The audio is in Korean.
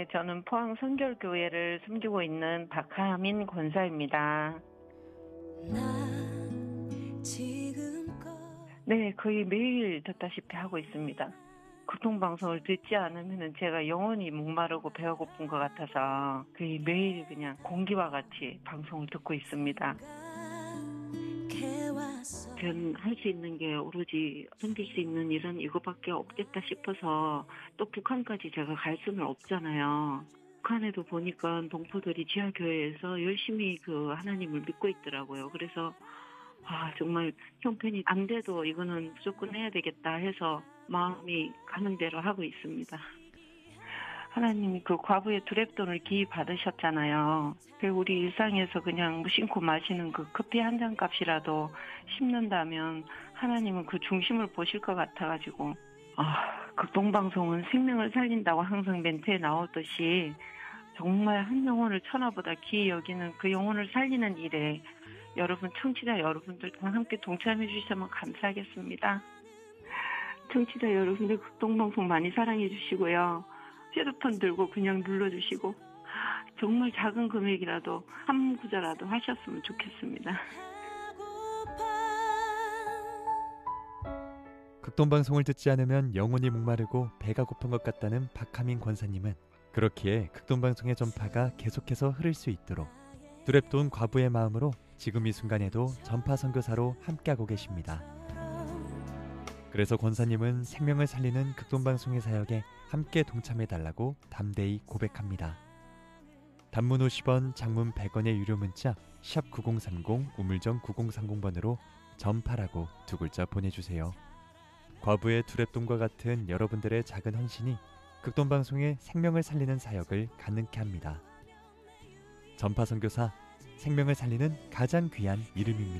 저는 포항 성결교회를 섬기고 있는 박하민 권사입니다. 네, 거의 매일 듣다시피 하고 있습니다. 교통방송을 듣지 않으면 제가 영원히 목마르고 배가 고픈 것 같아서 거의 매일 그냥 공기와 같이 방송을 듣고 있습니다. 저는 할 수 있는 게 오로지 섬길 수 있는 일은 이거밖에 없겠다 싶어서 또 북한까지 제가 갈 수는 없잖아요. 북한에도 보니까 동포들이 지하교회에서 열심히 그 하나님을 믿고 있더라고요. 그래서 정말 형편이 안 돼도 이거는 무조건 해야 되겠다 해서 마음이 가는 대로 하고 있습니다. 하나님이 그 과부의 두랩돈을 기입 받으셨잖아요. 우리 일상에서 그냥 무심코 마시는 그 커피 한 잔 값이라도 심는다면 하나님은 그 중심을 보실 것 같아가지고 극동방송은 생명을 살린다고 항상 멘트에 나오듯이 정말 한 영혼을 천하보다 귀히 여기는 그 영혼을 살리는 일에 여러분 청취자 여러분들 다 함께 동참해 주시면 감사하겠습니다. 청취자 여러분들 극동방송 많이 사랑해 주시고요. 휴대폰 들고 그냥 눌러주시고 정말 작은 금액이라도 한 구자라도 하셨으면 좋겠습니다. 극동방송을 듣지 않으면 영혼이 목마르고 배가 고픈 것 같다는 박하민 권사님은 그렇기에 극동방송의 전파가 계속해서 흐를 수 있도록 두랩돈 과부의 마음으로 지금 이 순간에도 전파 선교사로 함께하고 계십니다. 그래서 권사님은 생명을 살리는 극동방송의 사역에 함께 동참해달라고 담대히 고백합니다. 단문 50원, 장문 100원의 유료 문자 샵 9030 우물정 9030번으로 전파라고 두 글자 보내주세요. 과부의 두랩돈과 같은 여러분들의 작은 헌신이 극동방송의 생명을 살리는 사역을 가능케 합니다. 전파 선교사, 생명을 살리는 가장 귀한 이름입니다.